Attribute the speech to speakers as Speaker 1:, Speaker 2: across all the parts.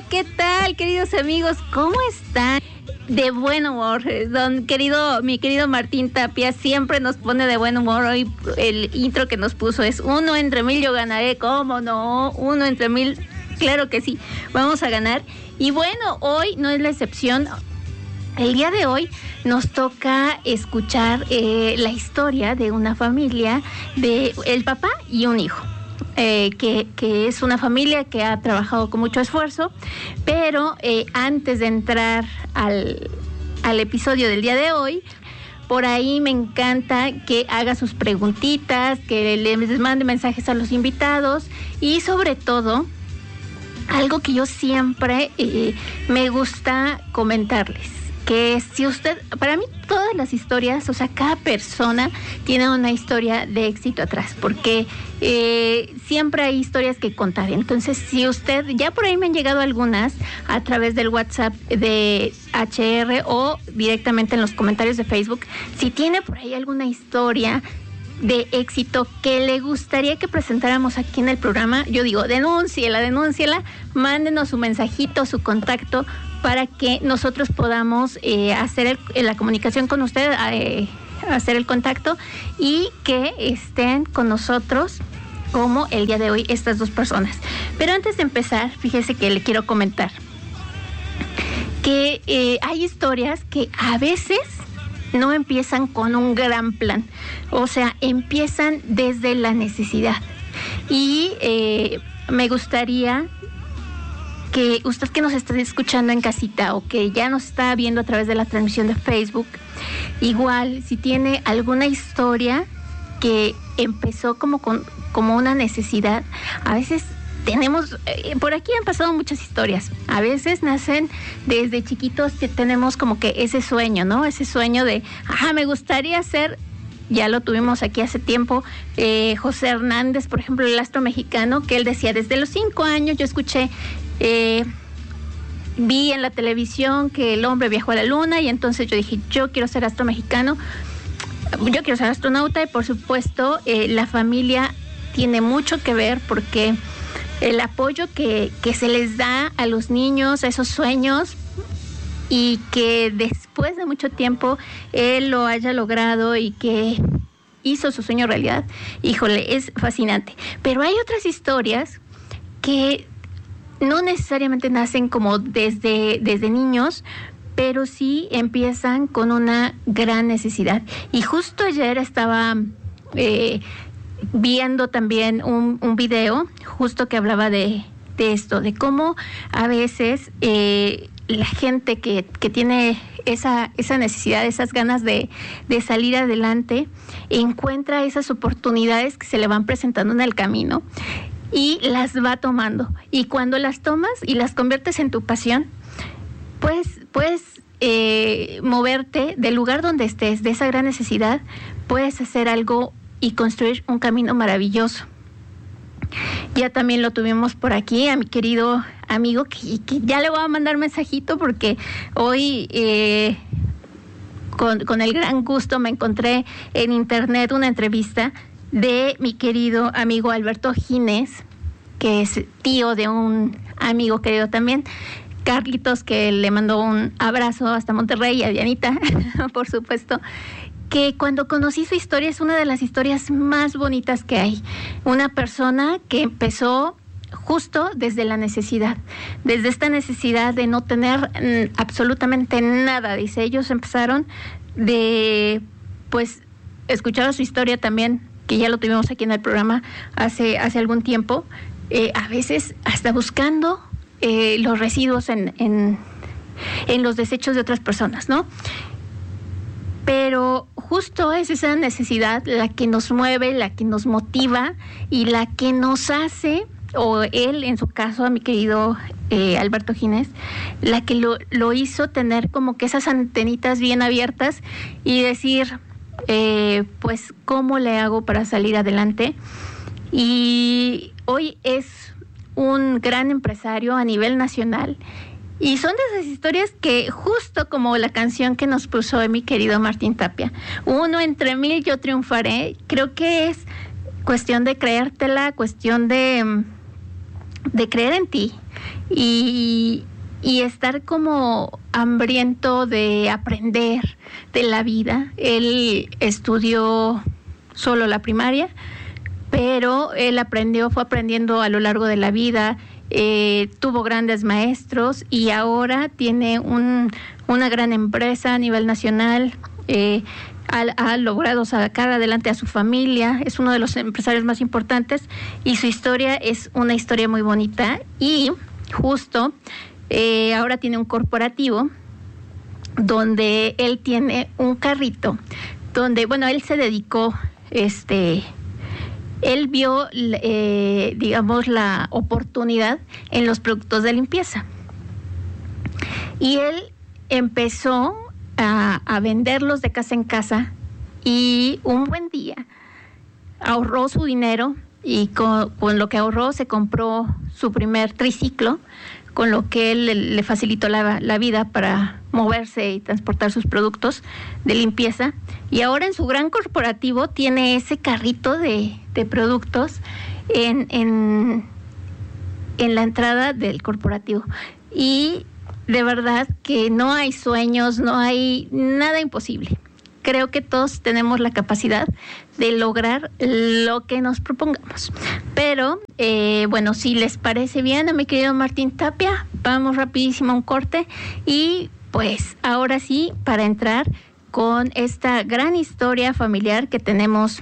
Speaker 1: ¿qué tal, queridos amigos? ¿Cómo están? De buen humor. Mi querido Martín Tapia siempre nos pone de buen humor. Hoy el intro que nos puso es 1 entre 1000 yo ganaré. ¿Cómo no? 1 entre 1000, claro que sí, vamos a ganar. Y bueno, hoy no es la excepción. El día de hoy nos toca escuchar la historia de una familia, de el papá y un hijo. Que es una familia que ha trabajado con mucho esfuerzo, pero antes de entrar al episodio del día de hoy, por ahí me encanta que haga sus preguntitas, que les mande mensajes a los invitados y sobre todo, algo que yo siempre me gusta comentarles, que si usted, para mí todas las historias, o sea, cada persona tiene una historia de éxito atrás, porque siempre hay historias que contar. Entonces, si usted, ya por ahí me han llegado algunas a través del WhatsApp de HR o directamente en los comentarios de Facebook, si tiene por ahí alguna historia de éxito que le gustaría que presentáramos aquí en el programa, yo digo, denúnciela, mándenos su mensajito, su contacto, para que nosotros podamos hacer la comunicación con usted, hacer el contacto y que estén con nosotros como el día de hoy estas dos personas. Pero antes de empezar, fíjese que le quiero comentar que hay historias que a veces no empiezan con un gran plan, o sea, empiezan desde la necesidad. Y me gustaría que usted que nos está escuchando en casita o que ya nos está viendo a través de la transmisión de Facebook, igual si tiene alguna historia que empezó como una necesidad, a veces tenemos, por aquí han pasado muchas historias, a veces nacen desde chiquitos que tenemos como que ese sueño, ¿no? Ese sueño de, me gustaría ser, ya lo tuvimos aquí hace tiempo, José Hernández, por ejemplo, el astro mexicano, que él decía, desde los 5 años yo escuché, vi en la televisión que el hombre viajó a la luna y entonces yo dije, yo quiero ser astro mexicano, yo quiero ser astronauta y por supuesto la familia tiene mucho que ver porque el apoyo que se les da a los niños, a esos sueños, y que después de mucho tiempo él lo haya logrado y que hizo su sueño realidad, híjole, es fascinante. Pero hay otras historias que no necesariamente nacen como desde niños, pero sí empiezan con una gran necesidad. Y justo ayer estaba viendo también un video justo que hablaba de esto, de cómo a veces la gente que tiene esa necesidad, esas ganas de salir adelante, encuentra esas oportunidades que se le van presentando en el camino y las va tomando. Y cuando las tomas y las conviertes en tu pasión, pues puedes moverte del lugar donde estés, de esa gran necesidad, puedes hacer algo y construir un camino maravilloso. Ya también lo tuvimos por aquí a mi querido amigo, que ya le voy a mandar mensajito porque hoy con el gran gusto me encontré en internet una entrevista de mi querido amigo Alberto Ginés, que es tío de un amigo querido también, Carlitos, que le mandó un abrazo hasta Monterrey, y a Dianita, por supuesto, que cuando conocí su historia es una de las historias más bonitas que hay. Una persona que empezó justo desde la necesidad, desde esta necesidad de no tener absolutamente nada. Dice, ellos empezaron de, pues, escuchaba su historia también, que ya lo tuvimos aquí en el programa hace algún tiempo, a veces hasta buscando los residuos en los desechos de otras personas, ¿no? Pero justo es esa necesidad la que nos mueve, la que nos motiva y la que nos hace, o él en su caso, a mi querido Alberto Ginés, la que lo hizo tener como que esas antenitas bien abiertas y decir, pues, ¿cómo le hago para salir adelante? Y hoy es un gran empresario a nivel nacional. Y son de esas historias que, justo como la canción que nos puso mi querido Martín Tapia, 1 entre 1000 yo triunfaré, creo que es cuestión de creértela, cuestión de creer en ti y estar como hambriento de aprender de la vida. Él estudió solo la primaria, pero él fue aprendiendo a lo largo de la vida, tuvo grandes maestros y ahora tiene una gran empresa a nivel nacional. Ha logrado sacar adelante a su familia, es uno de los empresarios más importantes y su historia es una historia muy bonita. Y justo ahora tiene un corporativo donde él tiene un carrito donde, bueno, él se dedicó, él vio, digamos, la oportunidad en los productos de limpieza y él empezó a venderlos de casa en casa y un buen día ahorró su dinero y con lo que ahorró se compró su primer triciclo, con lo que él le facilitó la vida para moverse y transportar sus productos de limpieza. Y ahora en su gran corporativo tiene ese carrito de productos en la entrada del corporativo. Y de verdad que no hay sueños, no hay nada imposible. Creo que todos tenemos la capacidad de lograr lo que nos propongamos. Pero, bueno, si les parece bien a mi querido Martín Tapia, vamos rapidísimo a un corte y pues ahora sí, para entrar con esta gran historia familiar que tenemos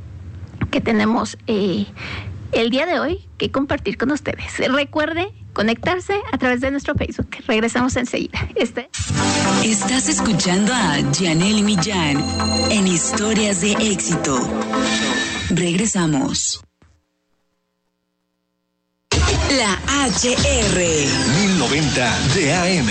Speaker 1: el día de hoy que compartir con ustedes. Recuerde conectarse a través de nuestro Facebook. Regresamos enseguida.
Speaker 2: Estás escuchando a Janely Millán en Historias de Éxito. Regresamos. La HR
Speaker 3: 1090 de AM.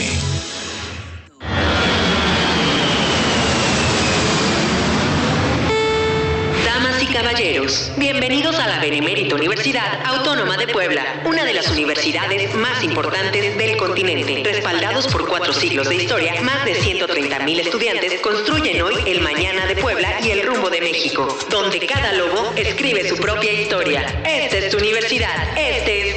Speaker 4: Caballeros, bienvenidos a la Benemérita Universidad Autónoma de Puebla, una de las universidades más importantes del continente. Respaldados por 4 siglos de historia, más de 130,000 estudiantes construyen hoy el mañana de Puebla y el rumbo de México, donde cada lobo escribe su propia historia. Esta es tu universidad, este es